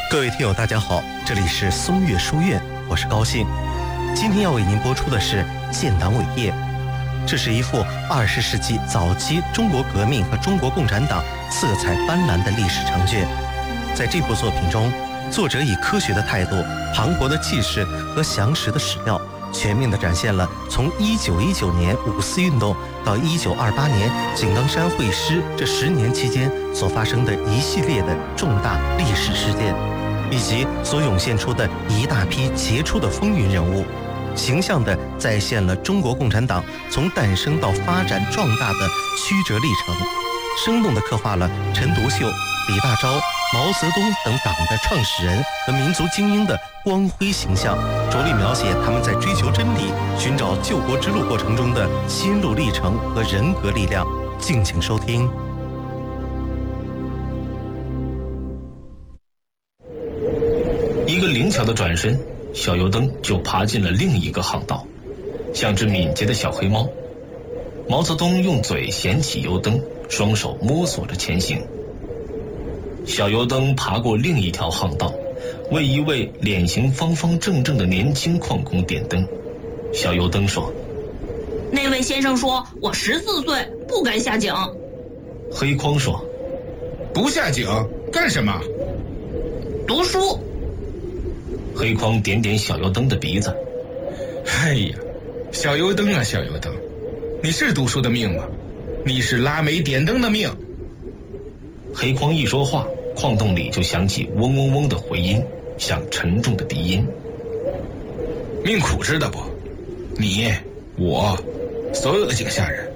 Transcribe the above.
各位听友大家好，这里是松岳书院，我是高兴。今天要为您播出的是《建党伟业》，这是一幅20世纪早期中国革命和中国共产党色彩斑斓的历史长卷。在这部作品中，作者以科学的态度、磅礴的气势和详实的史料，全面地展现了从1919年五四运动到1928年井冈山会师这10年期间所发生的一系列的重大历史事件，以及所涌现出的一大批杰出的风云人物，形象地再现了中国共产党从诞生到发展壮大的曲折历程，生动地刻画了陈独秀、李大钊、毛泽东等党的创始人和民族精英的光辉形象，着力描写他们在追求真理、寻找救国之路过程中的心路历程和人格力量。敬请收听。 一个灵巧的转身，小油灯就爬进了另一个巷道，像只敏捷的小黑猫。毛泽东用嘴衔起油灯，双手摸索着前行。小油灯爬过另一条巷道，为一位脸型方方正正的年轻矿工点灯。小油灯说：“ 那位先生说我14岁不该下井。” 黑框说：“ 不下井干什么？ 读书。” 黑框点点小油灯的鼻子：“ 哎呀，小油灯啊，小油灯，你是读书的命吗？你是拉煤点灯的命。” 黑框一说话，矿洞里就响起嗡嗡嗡的回音，像沉重的笛音。 命苦知道不？你、我，所有的井下人，